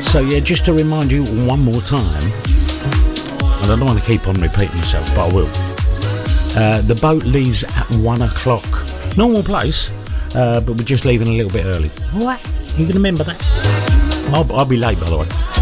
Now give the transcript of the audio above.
So yeah, just to remind you one more time, and I don't want to keep on repeating myself, but I will. The boat leaves at 1 o'clock. Normal place, but we're just leaving a little bit early. All right, you can remember that. I'll be late, by the way.